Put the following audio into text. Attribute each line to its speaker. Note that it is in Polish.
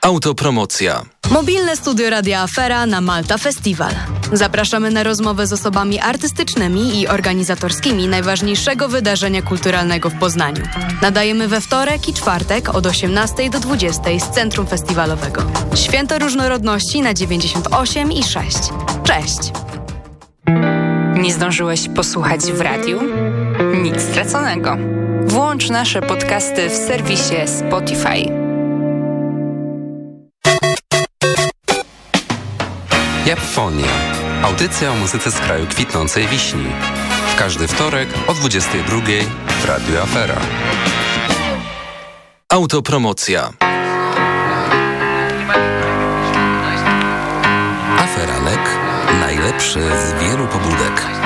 Speaker 1: Autopromocja.
Speaker 2: Mobilne studio Radia Afera na Malta Festival. Zapraszamy na rozmowę z osobami artystycznymi i organizatorskimi najważniejszego wydarzenia kulturalnego w Poznaniu. Nadajemy we wtorek i czwartek od 18 do 20 z Centrum Festiwalowego. Święto Różnorodności na 98,6. Cześć!
Speaker 3: Nie zdążyłeś posłuchać w radiu? Nic straconego. Włącz nasze podcasty w serwisie Spotify.
Speaker 4: Japfonia. Audycja o muzyce z kraju kwitnącej wiśni. W każdy wtorek o 22:00 w Radiu Afera.
Speaker 1: Autopromocja.
Speaker 4: Aferanek. Najlepszy z wielu pobudek.